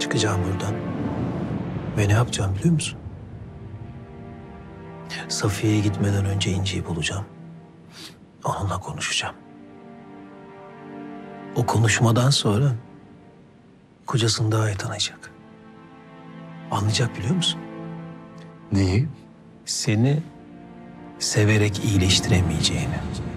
çıkacağım buradan. Ve ne yapacağım biliyor musun? Safiye'ye gitmeden önce İnci'yi bulacağım. Onunla konuşacağım. O konuşmadan sonra kocasını daha iyi tanıyacak. Anlayacak biliyor musun? Neyi? Seni severek iyileştiremeyeceğini.